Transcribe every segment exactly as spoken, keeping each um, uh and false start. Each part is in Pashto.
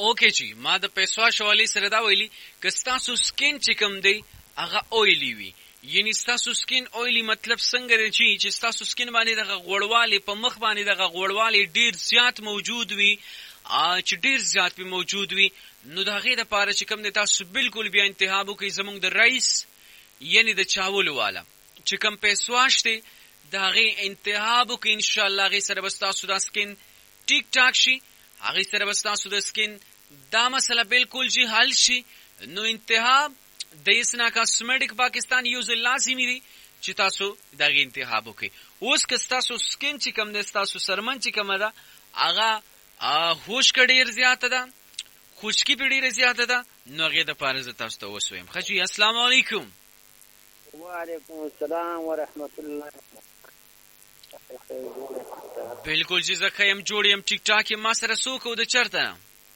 اوکې جی ما د پیسو شوالي سره دا ویلي که ستاسو سکین چې کوم دی هغه اویلی وي، یعنی ستاسو سکین اویلی مطلب څنګه دی چې چې ستاسو سکین باندې دغه غوړوالی په مخ باندې دغه غوړوالی ډیر زیات موجود وي، چې ډیر زیات به موجود وي، نو د هغې دپاره چې کوم دی تاسو بالکل بیا انتخاب وکړئ زموږ د رایس یعنی د چاولو والا چې کوم پیسواش دی د هغې انتخاب وکړئ، انشاءالله هغې سره به ستاسو دا سکین ټیک ټاک شي، هغې سره به ستاسو د سکین دا مسله بالکل جی حل شي. نو انتخاب د اسنا کاسمیټک پاکستان یوز لازمي دی چې تاسو دغه انتخاب وکړئ. اوس که ستاسو سکین چې کوم دی ستاسو سرمن چې کومه ده هغه خشکه ډېر زیاته ده، خشکي پې ډېره زیاته ده، نو هغې دپاره زه تاسو ته اوس ویم. ښه جي السلام علیکم. وعلیکم السلام ورحمت الله. بالکل جی زه ښه یم جوړ یم ټیک ټاک یم. ما سره څوک او د چېرته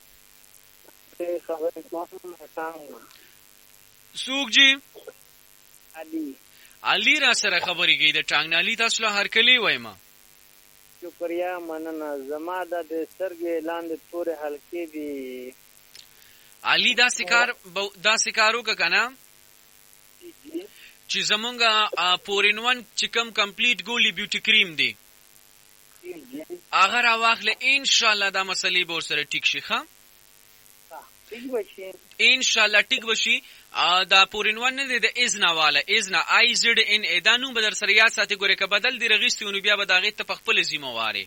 څوک جی؟ علي. علي را سره خبرې کوي د ټانګ نه. علي تاسو له هرکلي وایم. شکریا مننه. زما د سترګې لاندې تورې حلقې دي. علي داسې کار داسې کار وکړه که نه چې زمونږ فور ان ون چې کوم کمپلیټ ګولي بیوټي کریم دی هغه راواخله، انشاءالله دا مسلې به ورسره ټیک شي. ښه انشاءالله ټیک به شي. دا فور ان ون نه دی د ازنا والا، ازنا آی زد ان ای دا نوم به در سره یاد ساتي. ګورې که بدل دې رغیستي نو بیا به د هغې ته په خپله ذمهوارې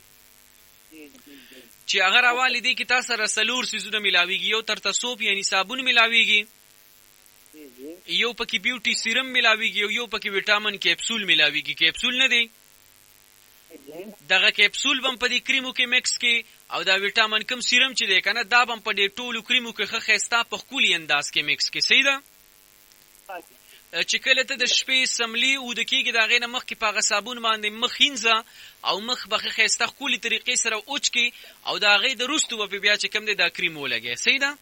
چې هغه راوالې دی کې تا سره څلور څیزونه میلاویږي. یو ترته سوپ یعنی صابون میلاویږي، یو پکې بیوټي سیرم میلاویږي، یو یو پکې ویټامین کیپسول میلاویږي. کیپسول نه دی دغه کیپسول بم په دې کریمو کې مکس کې، او دا ویټامین کم سیرم چې دی کنه دا بم په دې ټولو کریمو کې ښه ښایسته په ښکلي انداز کې مکس کې. صحیح ده؟ چې کله ته د شپې سملي اوده کېږي د هغې نه مخکې په هغه صابون باندې مخ هینځه او مخ به ښه ښایسته ښکلي طریقې سره اوچ کړي او د هغې د وروستو به بیا چې کوم دی دا کریم ولګوې. صحیح ده؟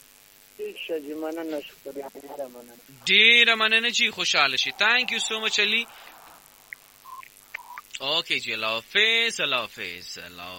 ډېره مننه چې خوشحاله شي. تhank you so much علي. اوکې جی الله حافظ. الله حافظ. الله